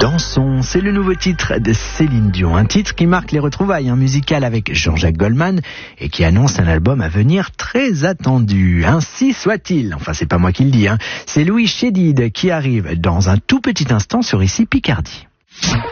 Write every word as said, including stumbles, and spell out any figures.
Dansons, c'est le nouveau titre de Céline Dion, un titre qui marque les retrouvailles hein, musicales avec Jean-Jacques Goldman et qui annonce un album à venir très attendu. Ainsi soit-il, enfin c'est pas moi qui le dis, hein. C'est Louis Chédid qui arrive dans un tout petit instant sur Ici Picardie.